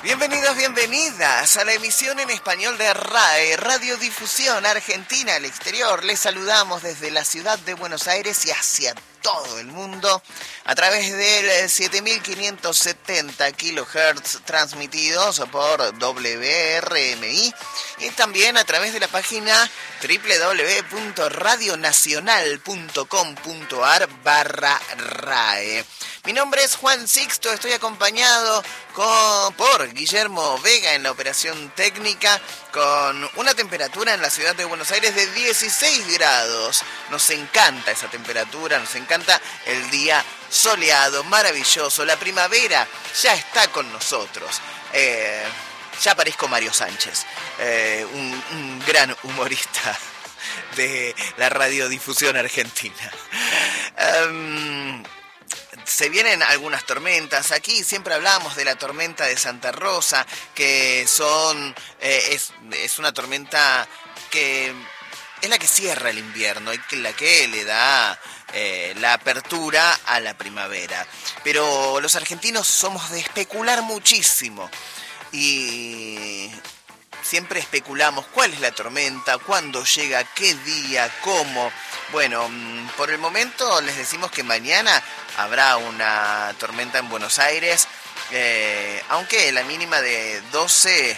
Bienvenidos, bienvenidas a la emisión en español de RAE, Radiodifusión Argentina al Exterior. Les saludamos desde la ciudad de Buenos Aires y hacia todo el mundo a través del 7570 kHz transmitidos por WRMI y también a través de la página www.radionacional.com.ar/RAE. Mi nombre es Juan Sixto, estoy acompañado por Guillermo Vega en la operación técnica, con una temperatura en la ciudad de Buenos Aires de 16 grados. Nos encanta esa temperatura, nos encanta el día soleado, maravilloso. La primavera ya está con nosotros. Ya parezco Mario Sánchez, un gran humorista de la radiodifusión argentina. Se vienen algunas tormentas. Aquí siempre hablamos de la tormenta de Santa Rosa, que es una tormenta que es la que cierra el invierno y la que le da la apertura a la primavera. Pero los argentinos somos de especular muchísimo y siempre especulamos cuál es la tormenta, cuándo llega, qué día, cómo. Bueno, por el momento les decimos que mañana habrá una tormenta en Buenos Aires, aunque la mínima de 12,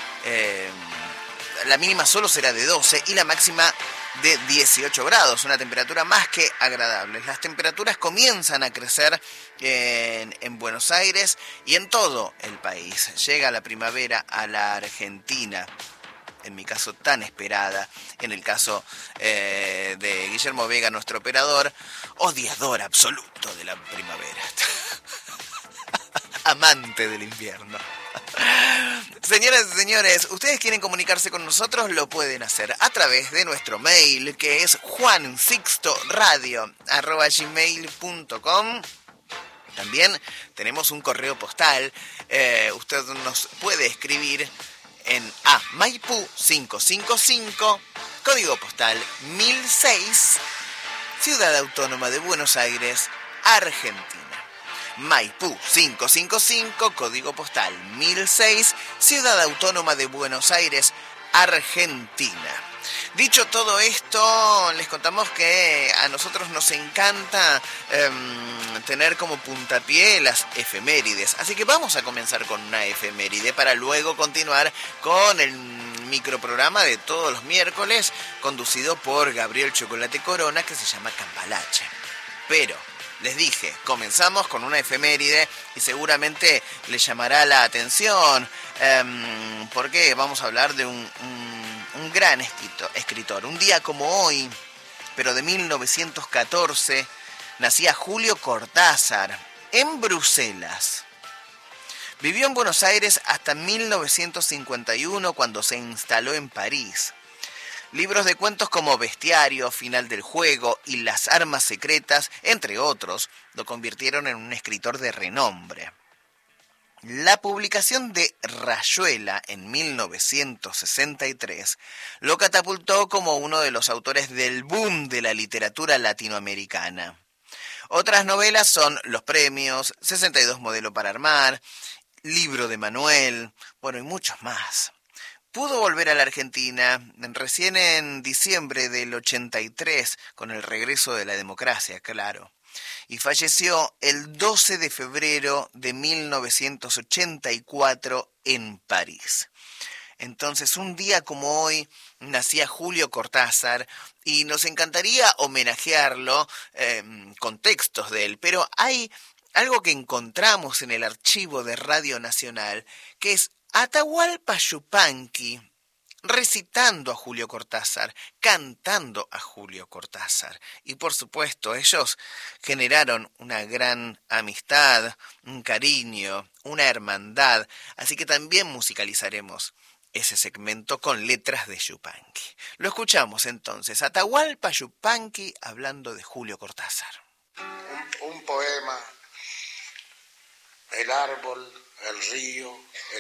la mínima solo será de 12 y la máxima de 18 grados, una temperatura más que agradable. Las temperaturas comienzan a crecer en Buenos Aires y en todo el país. Llega la primavera a la Argentina, en mi caso tan esperada, en el caso de Guillermo Vega, nuestro operador, odiador absoluto de la primavera, amante del invierno. Señoras y señores, ustedes quieren comunicarse con nosotros, lo pueden hacer a través de nuestro mail, que es juansixtoradio@gmail.com. También tenemos un correo postal. Usted nos puede escribir en Maipú 555, código postal 1006, Ciudad Autónoma de Buenos Aires, Argentina. Maipú 555, código postal 1006, Ciudad Autónoma de Buenos Aires, Argentina. Dicho todo esto, les contamos que a nosotros nos encanta tener como puntapié las efemérides. Así que vamos a comenzar con una efeméride para luego continuar con el microprograma de todos los miércoles, conducido por Gabriel Chocolate Corona, que se llama Cambalache. Pero les dije, comenzamos con una efeméride y seguramente les llamará la atención, porque vamos a hablar de un gran escritor. Un día como hoy, pero de 1914, nacía Julio Cortázar en Bruselas. Vivió en Buenos Aires hasta 1951, cuando se instaló en París. Libros de cuentos como Bestiario, Final del Juego y Las Armas Secretas, entre otros, lo convirtieron en un escritor de renombre. La publicación de Rayuela en 1963 lo catapultó como uno de los autores del boom de la literatura latinoamericana. Otras novelas son Los Premios, 62 Modelo para Armar, Libro de Manuel, y muchos más. Pudo volver a la Argentina recién en diciembre del 83, con el regreso de la democracia, claro. Y falleció el 12 de febrero de 1984 en París. Entonces, un día como hoy, nacía Julio Cortázar y nos encantaría homenajearlo con textos de él, pero hay algo que encontramos en el archivo de Radio Nacional, que es Atahualpa Yupanqui recitando a Julio Cortázar, cantando a Julio Cortázar. Y por supuesto, ellos generaron una gran amistad, un cariño, una hermandad. Así que también musicalizaremos ese segmento con letras de Yupanqui. Lo escuchamos entonces, Atahualpa Yupanqui hablando de Julio Cortázar. Un poema, el árbol, el río,